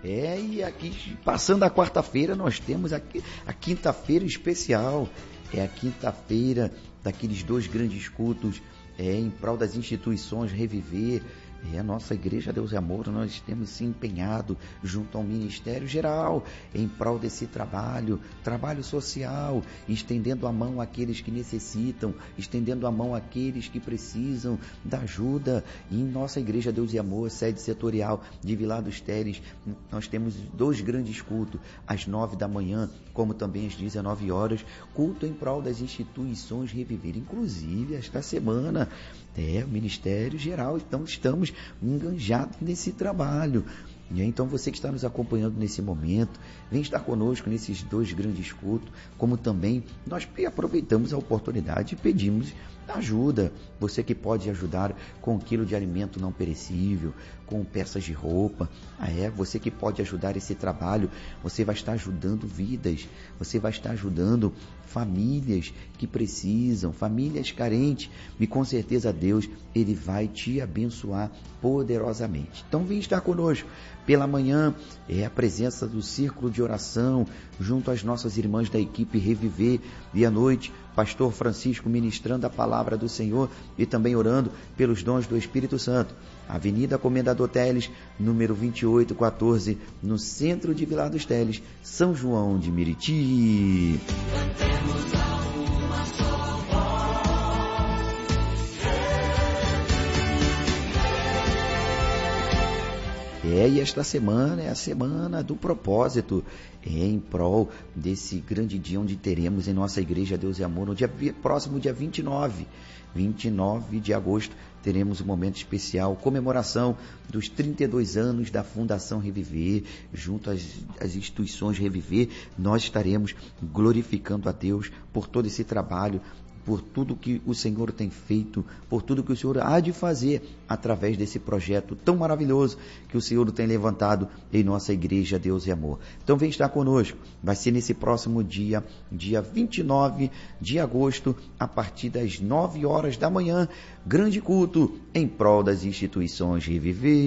E aqui, passando a quarta-feira, nós temos aqui a quinta-feira especial. É a quinta-feira daqueles 2 grandes cultos em prol das instituições Reviver. A nossa Igreja Deus e Amor, nós temos se empenhado junto ao Ministério Geral em prol desse trabalho social, estendendo a mão àqueles que necessitam, estendendo a mão àqueles que precisam da ajuda. E em nossa Igreja Deus e Amor, sede setorial de Vilar dos Teles, nós temos 2 grandes cultos, às 9 da manhã, como também às 19 horas, culto em prol das instituições Reviver. Inclusive, esta semana, o Ministério Geral, então estamos enganjados nesse trabalho. Então você que está nos acompanhando nesse momento, vem estar conosco nesses 2 grandes cultos, como também nós aproveitamos a oportunidade e pedimos ajuda. Você que pode ajudar com 1 quilo de alimento não perecível, com peças de roupa, você que pode ajudar esse trabalho, você vai estar ajudando vidas, você vai estar ajudando famílias que precisam, famílias carentes, e com certeza Deus, Ele vai te abençoar poderosamente. Então vem estar conosco. Pela manhã a presença do círculo de oração junto às nossas irmãs da equipe Reviver, e à noite pastor Francisco ministrando a palavra do Senhor e também orando pelos dons do Espírito Santo. Avenida Comendador Teles, número 2814, no centro de Vilar dos Teles, São João de Meriti. Cantemos a uma só voz. E esta semana é a semana do propósito, em prol desse grande dia onde teremos em nossa Igreja Deus e Amor, no próximo dia 29 de agosto, teremos um momento especial, comemoração dos 32 anos da Fundação Reviver, junto às instituições Reviver. Nós estaremos glorificando a Deus por todo esse trabalho, por tudo que o Senhor tem feito, por tudo que o Senhor há de fazer através desse projeto tão maravilhoso que o Senhor tem levantado em nossa Igreja Deus e Amor. Então vem estar conosco, vai ser nesse próximo dia 29 de agosto, a partir das 9 horas da manhã, grande culto em prol das instituições Reviver.